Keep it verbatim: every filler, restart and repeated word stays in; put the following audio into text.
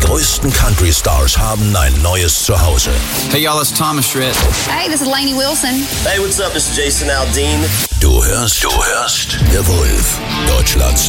größten Country-Stars haben ein neues Zuhause. Hey y'all, it's Thomas Rhett. Hey, this is Lainey Wilson. Hey, what's up? This is Jason Aldean. Du hörst, du hörst The Wolf, Deutschlands